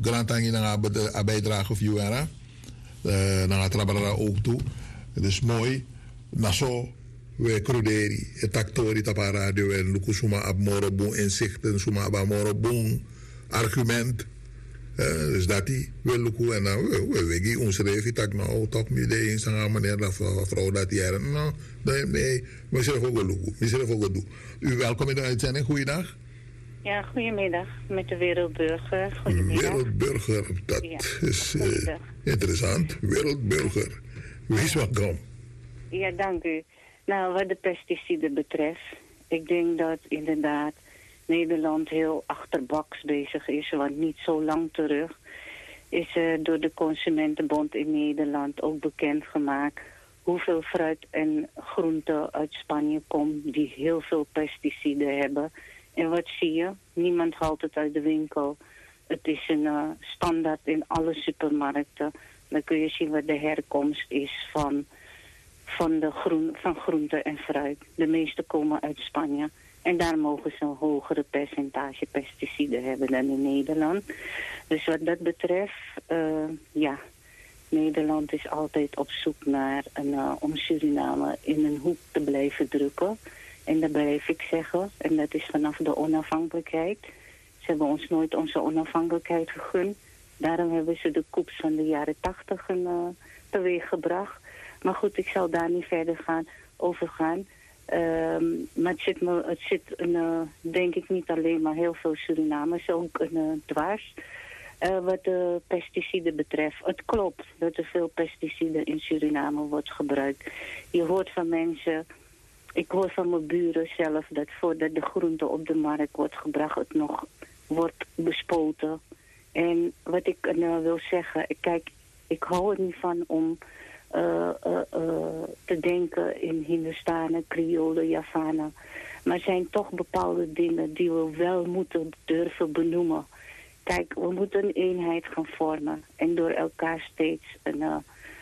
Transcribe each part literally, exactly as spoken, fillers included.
grantangi na bijdrage of juara. Na trabara ook toe. Het is mooi. Na zo we cruderi, het actori tapa radio en luku suma ab morobon inzichten, suma ab morobon argument. Uh, dus dat die we luku en dan we we wegi ons revi tak nou top midden in zijn manier dat vrouw dat hier nou nee we zullen ook luku, we zullen ook doen. U welkom in de uitzending. Goeiedag. Ja, goedemiddag met de Wereldburger. Goedemiddag. Wereldburger, dat ja. is uh, interessant. Wereldburger. Wees welkom. Ja, dank u. Nou, wat de pesticiden betreft, ik denk dat inderdaad Nederland heel achterbaks bezig is, want niet zo lang terug is uh, door de Consumentenbond in Nederland ook bekendgemaakt hoeveel fruit en groenten uit Spanje komt die heel veel pesticiden hebben. En wat zie je? Niemand haalt het uit de winkel. Het is een uh, standaard in alle supermarkten. Dan kun je zien wat de herkomst is van, van, de groen, van groenten en fruit. De meeste komen uit Spanje. En daar mogen ze een hogere percentage pesticiden hebben dan in Nederland. Dus wat dat betreft, uh, ja, Nederland is altijd op zoek naar een, uh, om Suriname in een hoek te blijven drukken. En dat blijf ik zeggen. En dat is vanaf de onafhankelijkheid. Ze hebben ons nooit onze onafhankelijkheid gegund. Daarom hebben ze de coups van de jaren tachtig uh, teweeg gebracht. Maar goed, ik zal daar niet verder gaan, over gaan. Um, maar het zit, me, het zit een, uh, denk ik niet alleen maar heel veel Surinamers, ook een uh, dwars. Uh, wat de pesticiden betreft. Het klopt dat er veel pesticiden in Suriname wordt gebruikt. Je hoort van mensen, ik hoor van mijn buren zelf, dat voordat de groente op de markt wordt gebracht, het nog wordt bespoten. En wat ik uh, wil zeggen, kijk, ik hou er niet van om uh, uh, uh, te denken in Hindustanen, Kriolen, Javanen. Maar er zijn toch bepaalde dingen die we wel moeten durven benoemen. Kijk, we moeten een eenheid gaan vormen. En door elkaar steeds een, uh,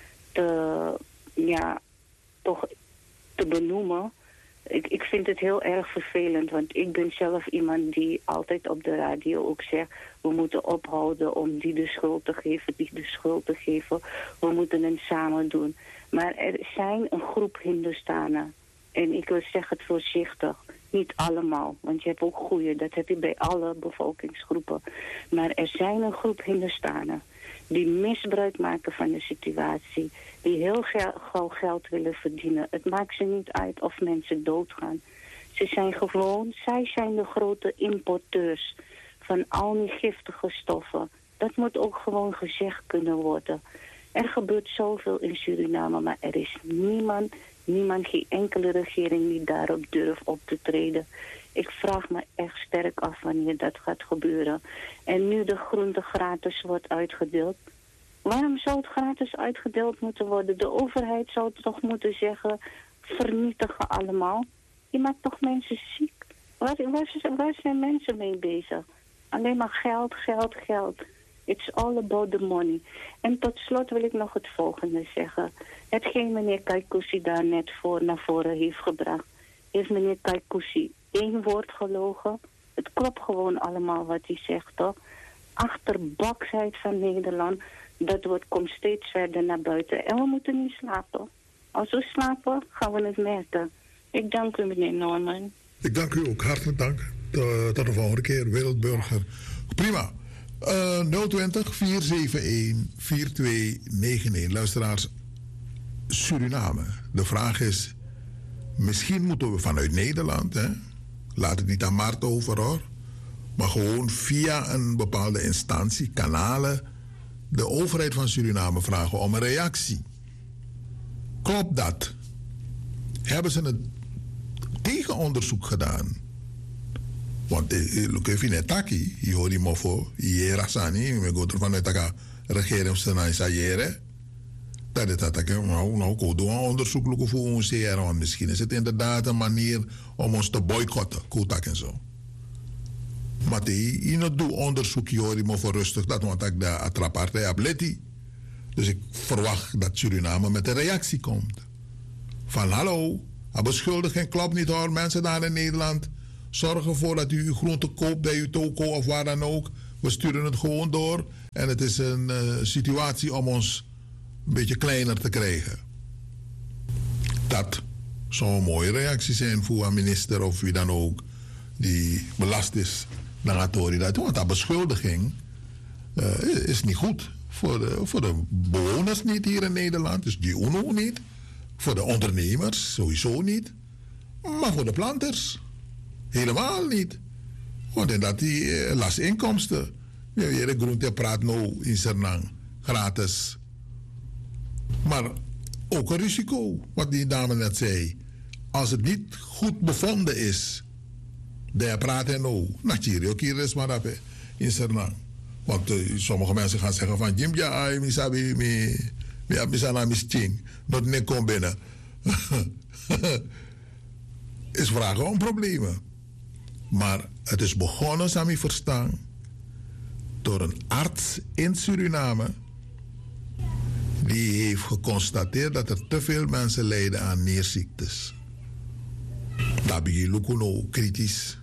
te, ja, toch te benoemen. Ik, ik vind het heel erg vervelend, want ik ben zelf iemand die altijd op de radio ook zegt, we moeten ophouden om die de schuld te geven, die de schuld te geven. We moeten het samen doen. Maar er zijn een groep Hindustanen, en ik wil zeggen het voorzichtig, niet allemaal, want je hebt ook goeie, dat heb je bij alle bevolkingsgroepen. Maar er zijn een groep Hindustanen die misbruik maken van de situatie, die heel gauw geld willen verdienen. Het maakt ze niet uit of mensen doodgaan. Ze zijn gewoon, zij zijn de grote importeurs van al die giftige stoffen. Dat moet ook gewoon gezegd kunnen worden. Er gebeurt zoveel in Suriname, maar er is niemand, niemand, geen enkele regering die daarop durft op te treden. Ik vraag me echt sterk af wanneer dat gaat gebeuren. En nu de groente gratis wordt uitgedeeld. Waarom zou het gratis uitgedeeld moeten worden? De overheid zou toch moeten zeggen, vernietigen allemaal. Je maakt toch mensen ziek? Waar, waar, waar zijn mensen mee bezig? Alleen maar geld, geld, geld. It's all about the money. En tot slot wil ik nog het volgende zeggen. Hetgeen meneer Kaikousi daar net voor naar voren heeft gebracht, heeft meneer Kaikousi één woord gelogen. Het klopt gewoon allemaal wat hij zegt, toch? Achterbaksheid van Nederland, dat wordt, komt steeds verder naar buiten. En we moeten niet slapen. Als we slapen, gaan we het merken. Ik dank u, meneer Norman. Ik dank u ook. Hartelijk dank. Tot, tot de volgende keer. Wereldburger. Prima. Uh, nul twintig, vier zeven een, vier twee negen een. Luisteraars, Suriname. De vraag is, misschien moeten we vanuit Nederland, hè? Laat het niet aan Maarten over, hoor. Maar gewoon via een bepaalde instantie, kanalen, de overheid van Suriname vragen om een reactie. Klopt dat? Hebben ze een tegenonderzoek gedaan? Want look even in Taki, je hoort die mofo, je rasani, we gaan ervan uit dat de regering zijn saïre. Dat is dat ik nou nou ko doen onderzoek look voor ons hier, want misschien is het inderdaad een manier om ons te boycotten, koetak en zo. Maar die je doet onderzoek je maar voor rustig dat want ik de attrapartij ableti. Dus ik verwacht dat Suriname met een reactie komt. Van hallo, beschuldiging klopt niet hoor, mensen daar in Nederland. Zorg ervoor dat u uw groente koopt bij uw toko of waar dan ook. We sturen het gewoon door. En het is een uh, situatie om ons een beetje kleiner te krijgen. Dat zou een mooie reactie zijn voor een minister of wie dan ook. Die belast is naar autoriteit. Want dat beschuldiging uh, is niet goed. Voor de, voor de bewoners niet hier in Nederland. Dus die UNO niet. Voor de ondernemers sowieso niet. Maar voor de planters helemaal niet. Want dat die uh, lastinkomsten. Ja, de groente praat nou in Sernang. Gratis. Maar ook een risico. Wat die dame net zei. Als het niet goed bevonden is. Daar praat hij nou. Natuurlijk, hier is maar dat in Sernang. Want uh, sommige mensen gaan zeggen van Jim ja, ik sabi mi mi abisana misching. Dat niet komt binnen. Is vragen om problemen. Maar het is begonnen, Sami verstaan, door een arts in Suriname. Die heeft geconstateerd dat er te veel mensen lijden aan nierziektes. Daar ben je lukuno kritisch.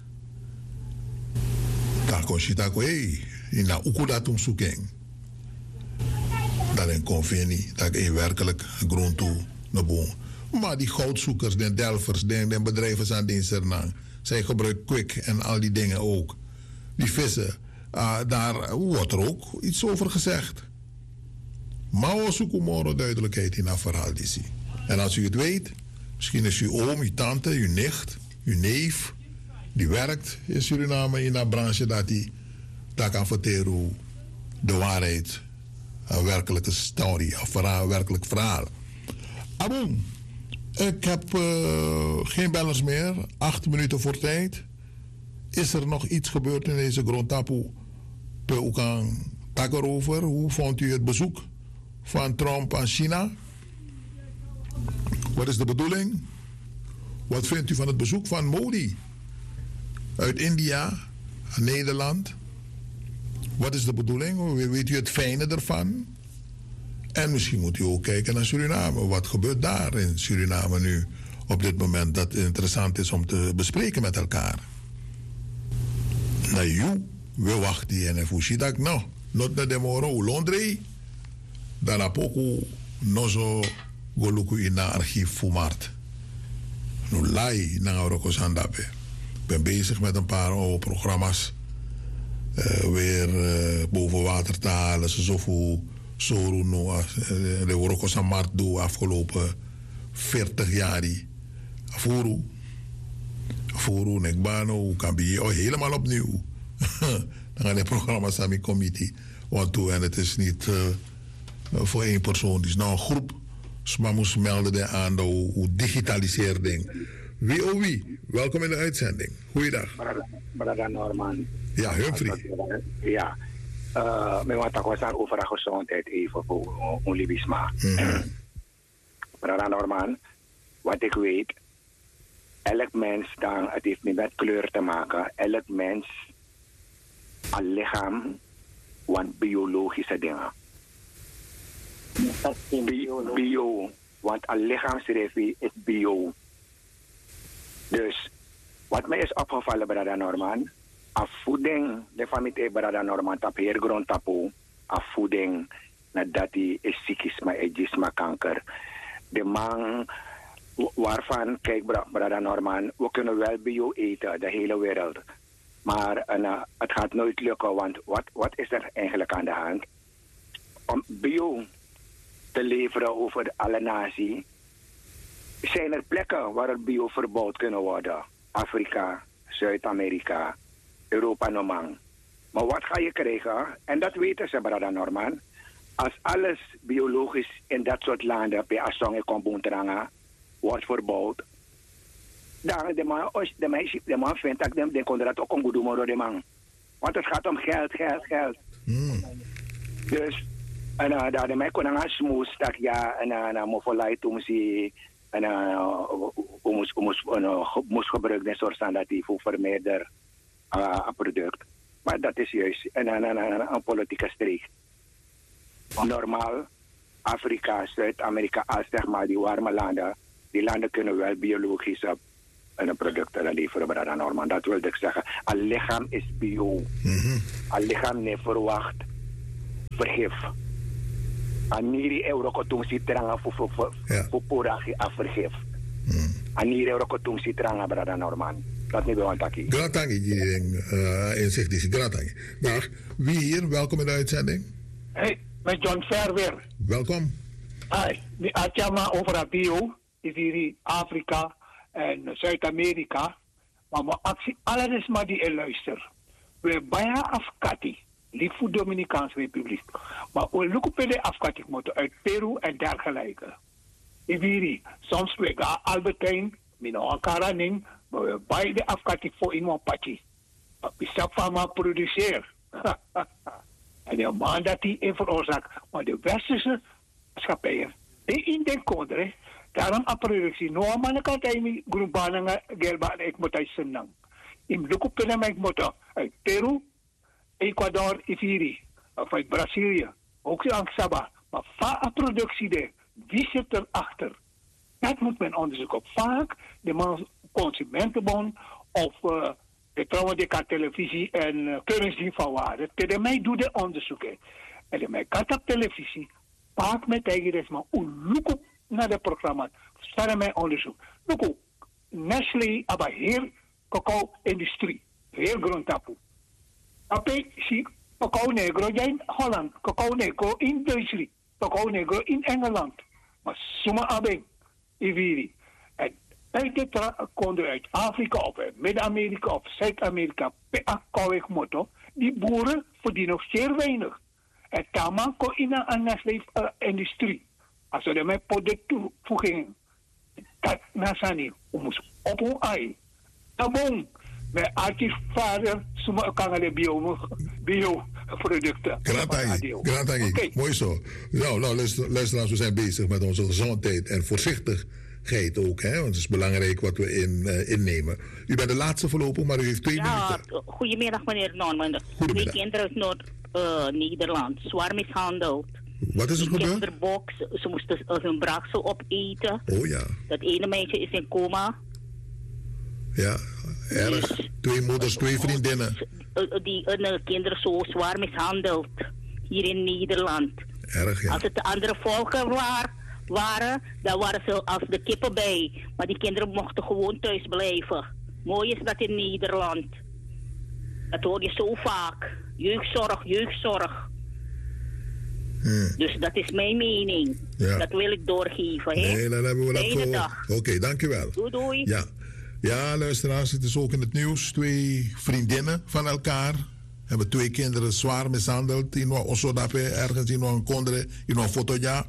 Daar kon je dat hey, in na ukudatum zoeken. Dat een convenie, dat is werkelijk grond toe naar boven. Maar die goudzoekers, de delvers, de, de bedrijven aan de Sernang, zij gebruiken kwik en al die dingen ook. Die vissen, uh, daar wordt er ook iets over gezegd. Maar we zoeken morgen duidelijkheid in dat verhaal. En als u het weet, misschien is uw oom, uw tante, uw nicht, uw neef, die werkt in Suriname in dat branche, dat hij dat kan vertellen hoe de waarheid, een werkelijke story, een verhaal, een werkelijk verhaal. Aboom, ik heb uh, geen bellers meer, acht minuten voor tijd. Is er nog iets gebeurd in deze grondtapu? Pe kan tak erover. Hoe vond u het bezoek van Trump aan China? Wat is de bedoeling? Wat vindt u van het bezoek van Modi uit India aan Nederland? Wat is de bedoeling? Weet u het fijne ervan? En misschien moet u ook kijken naar Suriname. Wat gebeurt daar in Suriname nu op dit moment dat interessant is om te bespreken met elkaar? Nou, u, we wachten en fushi dat nou. Not na demoro Londres. Dan heb ook nog zo goluku in het archief Fumart. Nu lai na Orokos Handape. Ik ben bezig met een paar oude programma's. Uh, weer uh, boven water te halen. Zoveel Soru no, de Orokos Hanmart doen afgelopen veertig jaar. Afuru. Afuru, Nekbano, Kambi. Oh, helemaal opnieuw. Dan gaan de programma's aan mijn committee. Want toe, en het is niet uh, voor één persoon. Het is nou een groep. Maar moest melden aan de hoe digitaliseer ding. Wie oh wie, welkom in de uitzending. Goeiedag. Brada Norman. Ja, Humphrey. Ja. Uh, we want ook aan over gezondheid even voor Olibisma. Brada Norman, wat ik weet, elk mens dan, het heeft niet met kleur te maken. Elk mens, een lichaam, want biologische dingen. Bio, bio, want een lichaamsrefie is bio. Dus, wat mij is opgevallen, Brada Norman, a voeding, de familie Brada Norman, tap hier grond tapu, a voeding, nadat die is psychisme, egisme, kanker. De man, waarvan, kijk Brada Norman, we kunnen wel bio eten, de hele wereld. Maar uh, het gaat nooit lukken, want wat, wat is er eigenlijk aan de hand? Om bio te leveren over alle naties, zijn er plekken waar het bio verbouwd kunnen worden. Afrika, Zuid-Amerika, Europa normaal. Maar wat ga je krijgen? En dat weten ze, Brada Norman. Als alles biologisch in dat soort landen, bij Assong en Komboentranga, wordt verbouwd, dan de man, de man, de man vindt dat de contract ook een goede moeder de man. Want het gaat om geld, geld, geld. Mm. Dus, en uh, daar de mij kon aan smoes, dat ja, en uh, mofolai toen ze, en uh, moest, moest, uh, moest gebruiken in soort standaard voor vermijder uh, een product. Maar dat is juist een, een, een, een politieke streek. Normaal, Afrika, Zuid-Amerika, als zeg maar die warme landen, die landen kunnen wel biologische en een product te leveren, brada Norman. Dat wilde ik zeggen. Een lichaam is bio. Mhm. Een lichaam niet verwacht vergif. En niri euro kotung si teranga fu fu fu fu poragi a vergif. En niri euro kotung si teranga, brada Norman. Dat niet wel taki. Gratangi, die uh, inzicht is. Gratangi. Dag, wie hier? Welkom in de uitzending. Hey, met John Verweer. Welkom. Hi, die Atjama over het bio is hier in Afrika en Zuid-Amerika. Maar mijn actie, alles maar die er luister. We bijna afkati, lief voor de Dominicaanse Republiek. Maar we lopen bij de afkati moeten uit Peru en dergelijke. Hier, soms we gaan Albertijn, mino Karaning, maar we bij de afkati voor iemand patje. We zijn maar produceren. En de man dat die in veroorzaakt, maar de westerse schapijen, die in den kodre, daarom a productie, no man kan hij groenbanen gelba ik moet hij senang. In luku pena ik moet uit Peru, Ecuador, Iviri, of uit Brazilië, ook zo aan Saba, maar va a productie de, wie zit erachter? Dat moet men onderzoeken. Vaak de man consumentenbond of uh, de trouwen de televisie en uh, currency van waarde. Tegen mij doe de onderzoeken. En de mij kan op televisie. Paak met eigen maar look op naar de programma. Staan mij onderzoek. Look op. Nestlé, aber heel cacao-industrie. Heel grondtapu. Ape, zie, cacao negro in Holland. Cacao negro in Duitsland. Cacao negro in Engeland. Maar suma abe, Iviri. En uit de konden uit Afrika of Midden-Amerika of Zuid-Amerika. Pe akkoord motto. Die boeren verdienen nog zeer weinig. En taman ko ina aan de industrie. Als we met product toevoeging. Dat nasani. Omus op een ai. Tabong. Met artiefvader. Suma kan de bio. Bio producten. Gratangi. Gratangi. Okay. Mooi zo. Nou, nou luisteraars, we zijn bezig met onze gezondheid en voorzichtigheid ook. Hè? Want het is belangrijk wat we in, uh, innemen. U bent de laatste voorlopig, maar u heeft twee ja, minuten. Ja, goedemiddag meneer Norman. Twee kinderen uit Noord-Nederland, uh, zwaar mishandeld. Wat is er gebeurd? Kinderbox, ze moesten uh, hun braaksel opeten. Oh ja. Dat ene meisje is in coma. Ja, erg. Dus, twee moeders, twee vriendinnen. Uh, die uh, kinderen zo zwaar mishandeld hier in Nederland. Erg, ja. Als het de andere volken waar, waren, dan waren ze als de kippen bij. Maar die kinderen mochten gewoon thuis blijven. Mooi is dat in Nederland. Dat hoor je zo vaak. Jeugdzorg, jeugdzorg. Hmm. Dus dat is mijn mening. Ja. Dat wil ik doorgeven. Hè? Nee, dan hebben we dat gehoord. Oké, okay, dankjewel. Doei, doei. Ja. Ja, luisteraars, het is ook in het nieuws. Twee vriendinnen van elkaar hebben twee kinderen zwaar mishandeld. In Osodape, ergens in een kondre, in een foto. Ja.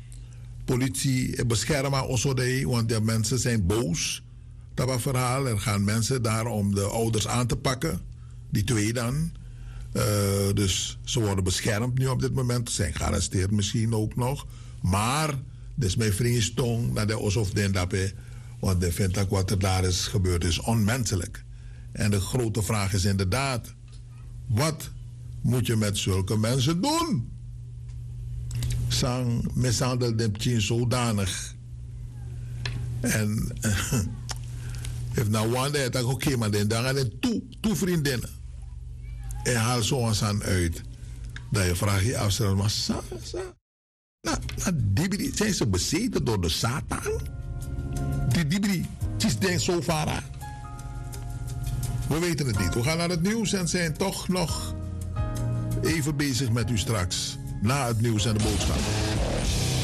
Politie beschermen Osodei, want de mensen zijn boos. Dat was verhaal. Er gaan mensen daar om de ouders aan te pakken. Die twee dan. Uh, dus ze worden beschermd nu op dit moment. Ze zijn gearresteerd misschien ook nog. Maar, dus mijn vriend Stong naar de Osof Dendape. Want de vindt dat wat er daar is gebeurd is onmenselijk. En de grote vraag is inderdaad: wat moet je met zulke mensen doen? Sang mishandel dem tien zodanig. En if nou wanda het ook oké, maar dan gaan er toe, toe vriendinnen. En haal zo eens aan uit. Dat je vraagt je af, maar sa, sa. Nou, nou, zijn ze bezeten door de Satan? Die dibri, het is denk zo vara. We weten het niet. We gaan naar het nieuws en zijn toch nog even bezig met u straks. Na het nieuws en de boodschap.